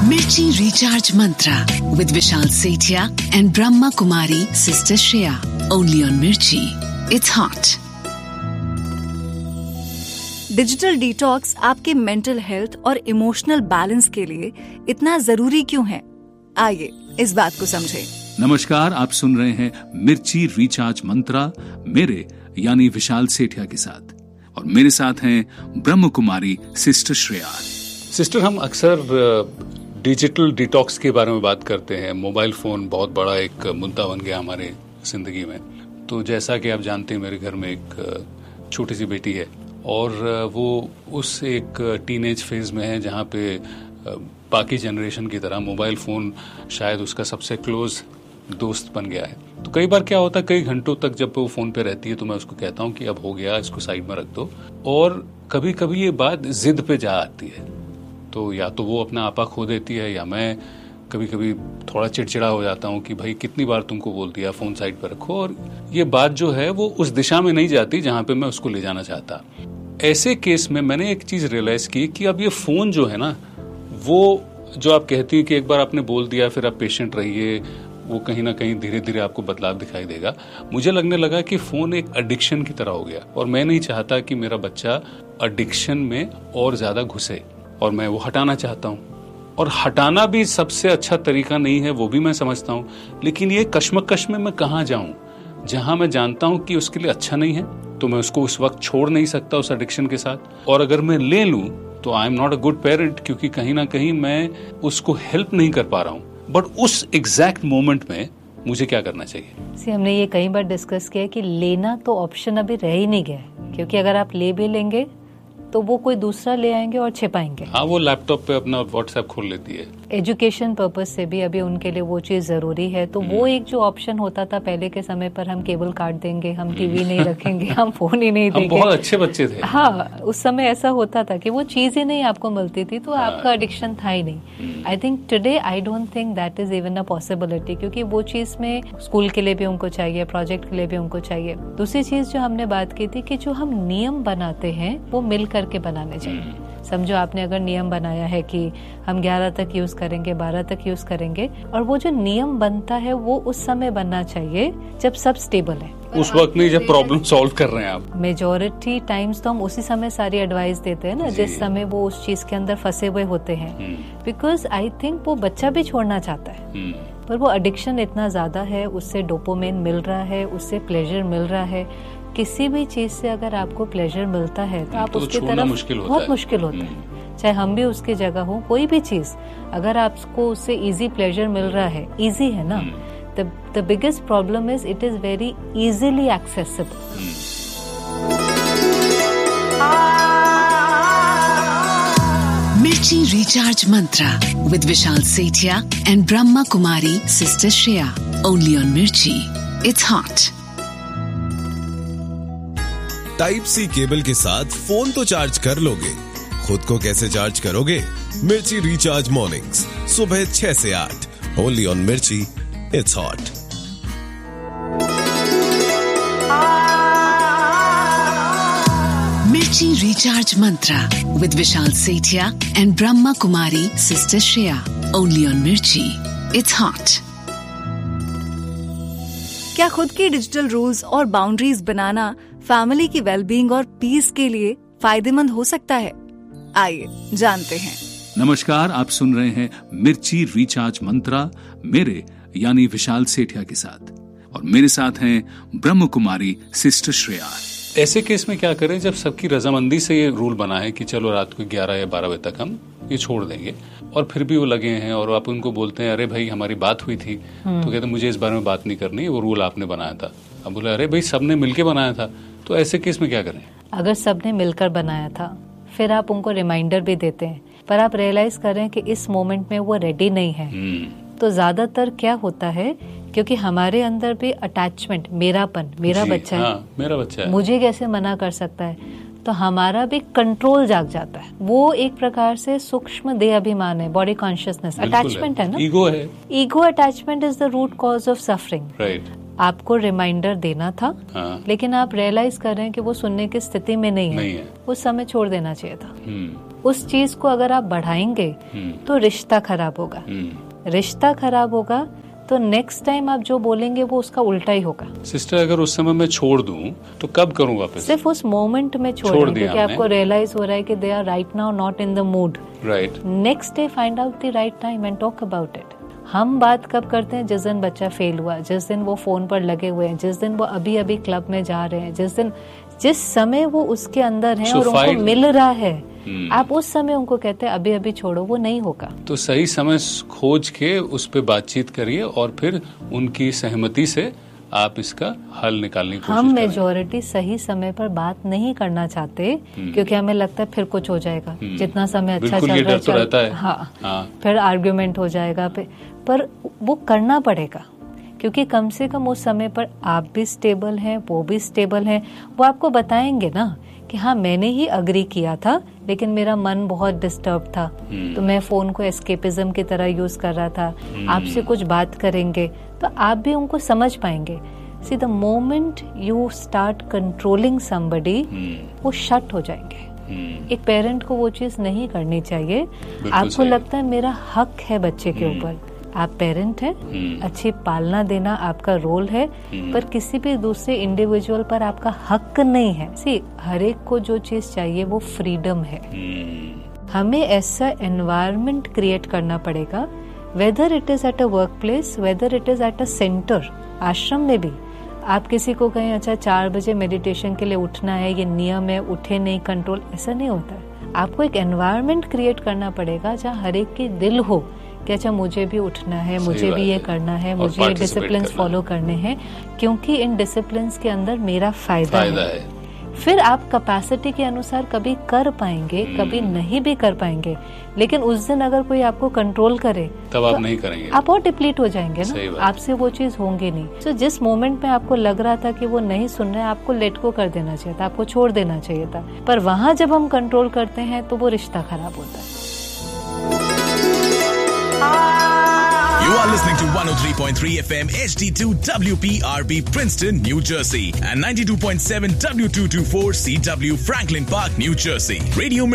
Mirchi Recharge Mantra with Vishal Sethia and Brahma Kumari Sister Shreya. Only on Mirchi. It's hot. Digital detox आपके mental health और emotional balance के लिए इतना जरूरी क्यों है? आइए इस बात को समझें। नमस्कार, आप सुन रहे हैं मिर्ची रिचार्ज मंत्रा मेरे यानी विशाल सेठिया के साथ, और मेरे साथ हैं ब्रह्म कुमारी सिस्टर श्रेया। सिस्टर, हम अक्सर डिजिटल डिटॉक्स के बारे में बात करते हैं। मोबाइल फोन बहुत बड़ा एक मुद्दा बन गया हमारे जिंदगी में। तो जैसा कि आप जानते हैं, मेरे घर में एक छोटी सी बेटी है और वो उस एक टीनेज फेज में है जहाँ पे बाकी जनरेशन की तरह मोबाइल फ़ोन शायद उसका सबसे क्लोज दोस्त बन गया है। तो कई बार क्या होता है, कई घंटों तक जब वो फ़ोन पे रहती है तो मैं उसको कहता हूँ कि अब हो गया, इसको साइड में रख दो। और कभी कभी ये बात जिद पे जा आती है, तो या तो वो अपना आपा खो देती है या मैं कभी कभी थोड़ा चिड़चिड़ा हो जाता हूँ कि भाई कितनी बार तुमको बोल दिया फ़ोन साइड पर रखो। और ये बात जो है वो उस दिशा में नहीं जाती जहाँ पे मैं उसको ले जाना चाहता। ऐसे केस में मैंने एक चीज़ रियलाइज़ की कि अब ये फ़ोन जो है ना, वो जो आप कहती हैं कि एक बार आपने बोल दिया फिर आप पेशेंट रहिए, वो कहीं ना कहीं धीरे धीरे आपको बदलाव दिखाई देगा। मुझे लगने लगा कि फ़ोन एक एडिक्शन की तरह हो गया और मैं नहीं चाहता कि मेरा बच्चा एडिक्शन में और ज़्यादा घुसे, और मैं वो हटाना चाहता हूँ। और हटाना भी सबसे अच्छा तरीका नहीं है, वो भी मैं समझता हूँ, लेकिन ये कश्मकश में मैं कहाँ जाऊँ जहाँ मैं जानता हूँ कि उसके लिए अच्छा नहीं है, तो मैं उसको उस वक्त छोड़ नहीं सकता उस एडिक्शन के साथ। और अगर मैं ले लूँ तो I am not a good parent, क्योंकि कहीं ना कहीं मैं उसको हेल्प नहीं कर पा रहा हूँ। बट उस एग्जैक्ट मोमेंट में मुझे क्या करना चाहिए? हमने ये कई बार डिस्कस किया कि लेना तो ऑप्शन अभी रह ही नहीं गया है, क्योंकि अगर आप ले भी लेंगे तो वो कोई दूसरा ले आएंगे और छिपाएंगे। हाँ, वो लैपटॉप पे अपना व्हाट्सएप खोल लेती है। एजुकेशन पर्पस से भी अभी उनके लिए वो चीज जरूरी है। तो वो एक जो ऑप्शन होता था पहले के समय पर, हम केबल काट देंगे, हम टीवी नहीं रखेंगे, हम फोन ही नहीं देंगे। हम बहुत अच्छे बच्चे थे। हाँ, उस समय ऐसा होता था कि वो चीज ही नहीं आपको मिलती थी, तो आपका एडिक्शन था ही नहीं। I think today I don't think that is even a possibility, क्योंकि वो चीज में स्कूल के लिए भी उनको चाहिए, प्रोजेक्ट के लिए भी उनको चाहिए। दूसरी चीज जो हमने बात की थी कि जो हम नियम बनाते हैं वो मिल करके बनाने चाहिए। समझो आपने अगर नियम बनाया है कि हम 11 तक यूज करेंगे, 12 तक यूज करेंगे, और वो जो नियम बनता है वो उस समय बनना चाहिए जब सब स्टेबल है, उस वक्त नहीं जब प्रॉब्लम सॉल्व कर रहे हैं आप। मेजॉरिटी टाइम्स तो हम उसी समय सारी एडवाइस देते हैं ना, जिस समय वो उस चीज के अंदर फंसे हुए होते हैं। बिकॉज आई थिंक वो बच्चा भी छोड़ना चाहता है, पर वो एडिक्शन इतना ज्यादा है, उससे डोपामिन मिल रहा है, उससे प्लेजर मिल रहा है। किसी भी चीज से अगर आपको प्लेजर मिलता है तो आप उसकी तरफ बहुत मुश्किल होता है। चाहे हम भी उसकी जगह हो, कोई भी चीज अगर आपको उससे इजी प्लेजर मिल रहा है, इजी है ना, the biggest problem is it is very easily accessible. Mirchi Recharge Mantra with Vishal Sethia and Brahma Kumari Sister Shreya. Only on Mirchi. It's hot. Type C cable के साथ phone तो charge कर लोगे, खुद को कैसे चार्ज करोगे? मिर्ची रिचार्ज मॉर्निंग्स सुबह 6 से 8 ओनली ऑन मिर्ची। It's hot. Mirchi Recharge Mantra with Vishal Sethia and Brahma Kumari Sister Shreya. Only on Mirchi. It's hot. क्या खुद के डिजिटल रूल्स और बाउंड्रीज बनाना फैमिली की वेलबींग और पीस के लिए फायदेमंद हो सकता है? आइए जानते हैं। नमस्कार, आप सुन रहे हैं मिर्ची रिचार्ज मंत्रा मेरे यानी विशाल सेठिया के साथ, और मेरे साथ हैं ब्रह्म कुमारी सिस्टर श्रेया। ऐसे केस में क्या करें जब सबकी रजामंदी से ये रूल बना है कि चलो रात को 11 या 12 बजे तक हम ये छोड़ देंगे, और फिर भी वो लगे हैं और आप उनको बोलते हैं अरे भाई हमारी बात हुई थी, तो कहते मुझे इस बारे में बात नहीं करनी, वो रूल आपने बनाया था। अब बोले अरे भाई सबने मिलकर बनाया था। तो ऐसे केस में क्या करें? अगर सबने मिलकर बनाया था, फिर आप उनको रिमाइंडर भी देते हैं, पर आप रियलाइज करें कि इस मोमेंट में वो रेडी नहीं है, तो ज्यादातर क्या होता है, क्योंकि हमारे अंदर भी अटैचमेंट, मेरापन, मेरा बच्चा है, मेरा बच्चा है, मुझे कैसे मना कर सकता है, तो हमारा भी कंट्रोल जाग जाता है। वो एक प्रकार से सूक्ष्म देह अभिमान है, बॉडी कॉन्शियसनेस, अटैचमेंट है ना, ईगो है। Ego attachment is the root cause of suffering. Right. आपको रिमाइंडर देना था, लेकिन आप रियलाइज कर रहे हैं कि वो सुनने की स्थिति में नहीं है। उस समय छोड़ देना चाहिए था। उस चीज को अगर आप बढ़ाएंगे तो रिश्ता खराब होगा, रिश्ता खराब होगा तो नेक्स्ट टाइम आप जो बोलेंगे वो उसका उल्टा ही होगा। सिस्टर, अगर उस समय मैं छोड़ दूं तो कब करूं वापस? सिर्फ उस मोमेंट में छोड़ दें कि आपको रियलाइज हो रहा है कि they are right now not in the mood, right. Next day find out the right time and talk about it. हम बात कब करते हैं? जिस दिन बच्चा फेल हुआ, जिस दिन वो फोन पर लगे हुए हैं, जिस दिन वो अभी अभी क्लब में जा रहे हैं, जिस समय वो उसके अंदर है और उनको मिल रहा है, आप उस समय उनको कहते हैं अभी अभी छोड़ो, वो नहीं होगा। तो सही समय खोज के उस पे बातचीत करिए और फिर उनकी सहमति से आप इसका हल निकालने की कोशिश करें। हम मेजॉरिटी सही समय पर बात नहीं करना चाहते क्योंकि हमें लगता है फिर कुछ हो जाएगा, जितना समय अच्छा चल रहा है, तो रहता है। हाँ, फिर आर्ग्यूमेंट हो जाएगा, पर वो करना पड़ेगा क्योंकि कम से कम उस समय पर आप भी स्टेबल हैं, वो भी स्टेबल हैं। वो आपको बताएंगे ना कि हाँ मैंने ही अग्री किया था लेकिन मेरा मन बहुत डिस्टर्ब था, तो मैं फोन को एस्केपिज्म की तरह यूज कर रहा था। आपसे कुछ बात करेंगे तो आप भी उनको समझ पाएंगे। See the moment you start controlling somebody, वो शट हो जाएंगे। एक पेरेंट को वो चीज नहीं करनी चाहिए। आपको लगता है मेरा हक है बच्चे के ऊपर, आप पेरेंट हैं, अच्छी पालना देना आपका रोल है, पर किसी भी दूसरे इंडिविजुअल पर आपका हक नहीं है। सी, हर एक को जो चीज चाहिए वो फ्रीडम है। हमें ऐसा एनवायरनमेंट क्रिएट करना पड़ेगा, whether it is at a work place, whether it is at a centre, आश्रम में भी। आप किसी को कहें अच्छा 4 बजे मेडिटेशन के लिए उठना है, ये नियम है, उठे नहीं, कंट्रोल, ऐसा नहीं होता है। आपको एक एनवायरनमेंट क्रिएट करना पड़ेगा जहाँ हर एक की दिल हो कि अच्छा मुझे भी उठना है, मुझे भी ये करना है, मुझे ये डिसिप्लिन फॉलो करने हैं क्योंकि इन डिसिप्लिन के अंदर मेरा फायदा है। फिर आप कैपेसिटी के अनुसार कभी कर पाएंगे, कभी नहीं भी कर पाएंगे, लेकिन उस दिन अगर कोई आपको कंट्रोल करे तब तो आप नहीं करेंगे, आप और डिप्लीट हो जाएंगे ना, आपसे वो चीज होंगी नहीं। तो जिस मोमेंट में आपको लग रहा था कि वो नहीं सुन रहे, आपको लेट को कर देना चाहिए था, आपको छोड़ देना चाहिए था। पर वहां जब हम कंट्रोल करते हैं तो वो रिश्ता खराब होता है। You are listening to 103.3 FM HD2 WPRB Princeton, New Jersey and 92.7 W224 CW Franklin Park, New Jersey. Radio